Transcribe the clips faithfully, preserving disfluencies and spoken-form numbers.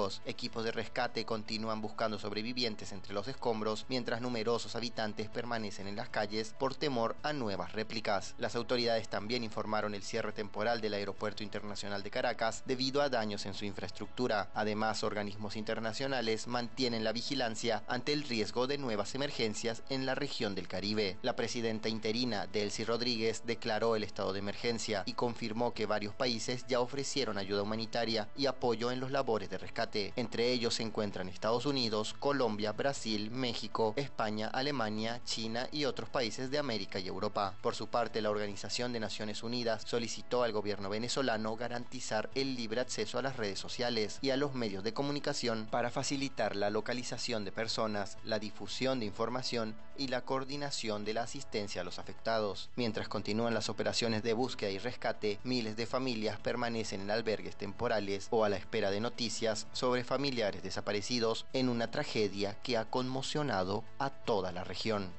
Unidos. Equipos de rescate continúan buscando sobrevivientes entre los escombros, mientras numerosos habitantes permanecen en las calles por temor a nuevas réplicas. Las autoridades también informaron el cierre temporal del Aeropuerto Internacional de Caracas debido a daños en su infraestructura. Además, organismos internacionales mantienen la vigilancia ante el riesgo de nuevas emergencias en la región del Caribe. La presidenta interina, Delcy Rodríguez, declaró el estado de emergencia y confirmó que varios países ya ofrecieron ayuda humanitaria y apoyo en los labores de rescate. Entre ellos se encuentran Estados Unidos, Colombia, Brasil, México, España, Alemania, China y otros países de América y Europa. Por su parte, la Organización de Naciones Unidas solicitó al gobierno venezolano garantizar el libre acceso a las redes sociales y a los medios de comunicación para facilitar la localización de personas, la difusión de información y la coordinación de la asistencia a los afectados. Mientras continúan las operaciones de búsqueda y rescate, miles de familias permanecen en albergues temporales o a la espera de noticias sobre familiares desaparecidos en una tragedia que ha conmocionado a toda la región.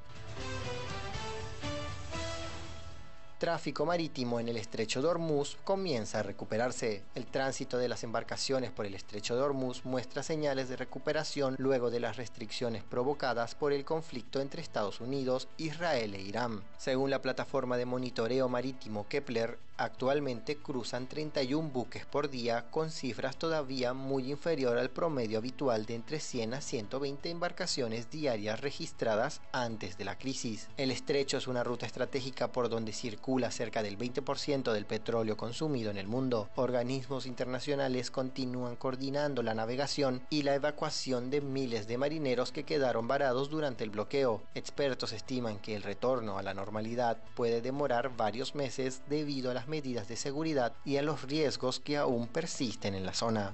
Tráfico marítimo en el estrecho de Hormuz comienza a recuperarse. El tránsito de las embarcaciones por el estrecho de Hormuz muestra señales de recuperación luego de las restricciones provocadas por el conflicto entre Estados Unidos, Israel e Irán. Según la plataforma de monitoreo marítimo Kepler, actualmente cruzan treinta y un buques por día, con cifras todavía muy inferior al promedio habitual de entre cien a ciento veinte embarcaciones diarias registradas antes de la crisis. El estrecho es una ruta estratégica por donde circula cerca del veinte por ciento del petróleo consumido en el mundo. Organismos internacionales continúan coordinando la navegación y la evacuación de miles de marineros que quedaron varados durante el bloqueo. Expertos estiman que el retorno a la normalidad puede demorar varios meses debido a las medidas de seguridad y a los riesgos que aún persisten en la zona.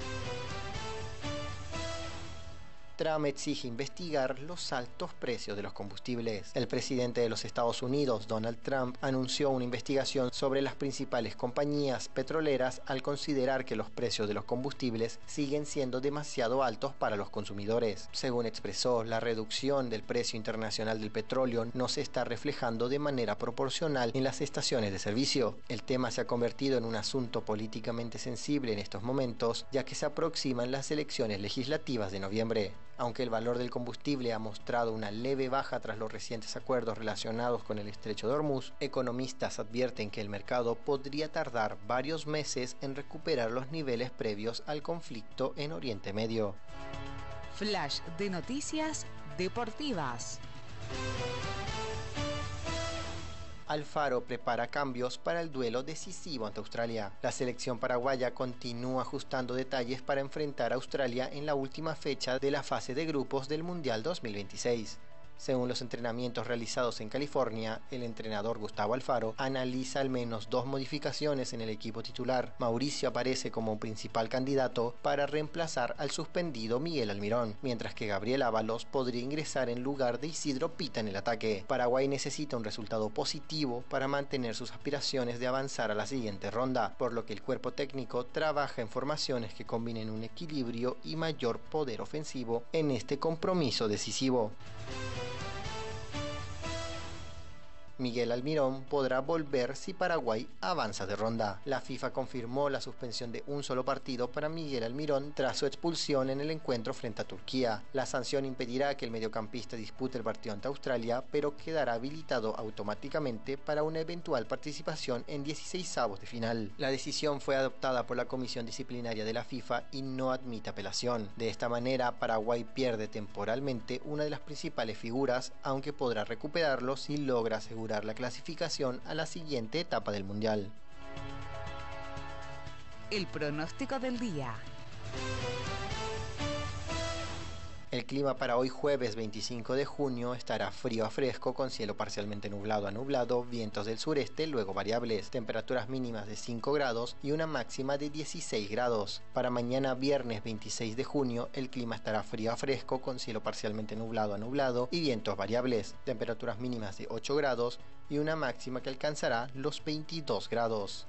Trump exige investigar los altos precios de los combustibles. El presidente de los Estados Unidos, Donald Trump, anunció una investigación sobre las principales compañías petroleras al considerar que los precios de los combustibles siguen siendo demasiado altos para los consumidores. Según expresó, la reducción del precio internacional del petróleo no se está reflejando de manera proporcional en las estaciones de servicio. El tema se ha convertido en un asunto políticamente sensible en estos momentos, ya que se aproximan las elecciones legislativas de noviembre. Aunque el valor del combustible ha mostrado una leve baja tras los recientes acuerdos relacionados con el estrecho de Hormuz, economistas advierten que el mercado podría tardar varios meses en recuperar los niveles previos al conflicto en Oriente Medio. Flash de noticias deportivas. Alfaro prepara cambios para el duelo decisivo ante Australia. La selección paraguaya continúa ajustando detalles para enfrentar a Australia en la última fecha de la fase de grupos del Mundial dos mil veintiséis. Según los entrenamientos realizados en California, el entrenador Gustavo Alfaro analiza al menos dos modificaciones en el equipo titular. Mauricio aparece como principal candidato para reemplazar al suspendido Miguel Almirón, mientras que Gabriel Ábalos podría ingresar en lugar de Isidro Pita en el ataque. Paraguay necesita un resultado positivo para mantener sus aspiraciones de avanzar a la siguiente ronda, por lo que el cuerpo técnico trabaja en formaciones que combinen un equilibrio y mayor poder ofensivo en este compromiso decisivo. Miguel Almirón podrá volver si Paraguay avanza de ronda. La FIFA confirmó la suspensión de un solo partido para Miguel Almirón tras su expulsión en el encuentro frente a Turquía. La sanción impedirá que el mediocampista dispute el partido ante Australia, pero quedará habilitado automáticamente para una eventual participación en dieciseisavos de final. La decisión fue adoptada por la Comisión Disciplinaria de la FIFA y no admite apelación. De esta manera, Paraguay pierde temporalmente una de las principales figuras, aunque podrá recuperarlo si logra asegurar la clasificación a la siguiente etapa del Mundial. El pronóstico del día. El clima para hoy jueves veinticinco de junio estará frío a fresco con cielo parcialmente nublado a nublado, vientos del sureste luego variables, temperaturas mínimas de cinco grados y una máxima de dieciséis grados. Para mañana viernes veintiséis de junio el clima estará frío a fresco con cielo parcialmente nublado a nublado y vientos variables, temperaturas mínimas de ocho grados y una máxima que alcanzará los veintidós grados.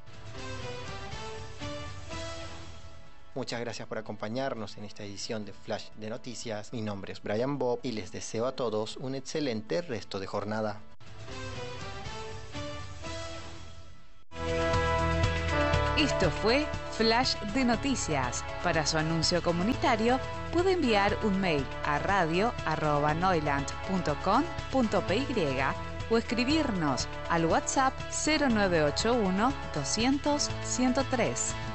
Muchas gracias por acompañarnos en esta edición de Flash de Noticias. Mi nombre es Brian Bob y les deseo a todos un excelente resto de jornada. Esto fue Flash de Noticias. Para su anuncio comunitario, puede enviar un mail a radio arroba noiland punto com punto py o escribirnos al WhatsApp cero nueve ocho uno doscientos ciento tres.